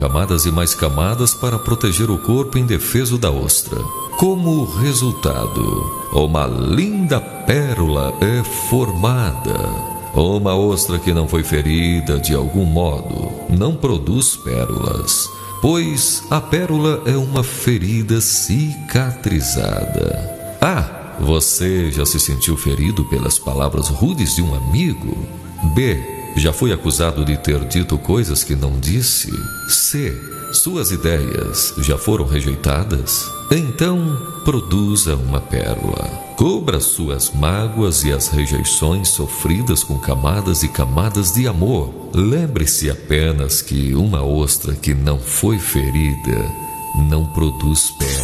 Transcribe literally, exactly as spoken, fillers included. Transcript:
camadas e mais camadas para proteger o corpo indefeso da ostra. Como resultado, uma linda pérola é formada. Uma ostra que não foi ferida de algum modo não produz pérolas, pois a pérola é uma ferida cicatrizada. Ah, você já se sentiu ferido pelas palavras rudes de um amigo? B. Já foi acusado de ter dito coisas que não disse? C. Suas ideias já foram rejeitadas? Então, produza uma pérola. Cubra suas mágoas e as rejeições sofridas com camadas e camadas de amor. Lembre-se apenas que uma ostra que não foi ferida não produz pérola.